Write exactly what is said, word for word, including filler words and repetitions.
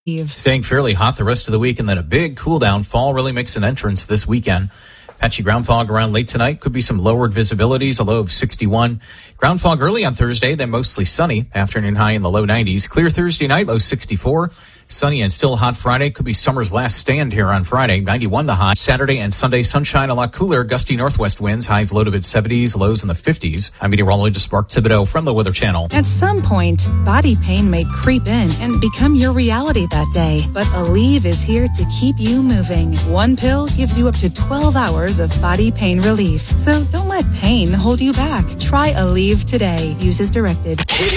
Staying fairly hot the rest of the week, and then a big cool down. Fall really makes an entrance this weekend. Patchy ground fog around late tonight. Could be some lowered visibilities, a low of sixty-one. Ground fog early on Thursday, then mostly sunny. Afternoon high in the low nineties. Clear Thursday night, low sixty-four. Sunny and still hot Friday. Could be summer's last stand here on Friday. ninety-one the high. Saturday and Sunday, sunshine, a lot cooler. Gusty northwest winds. Highs low to mid seventies, lows in the fifties. I'm meteorologist Mark Thibodeau from the Weather Channel. At some point, body pain may creep in and become your reality that day. But Aleve is here to keep you moving. One pill gives you up to twelve hours of body pain relief. So don't let pain hold you back. Try Aleve today. Use as directed.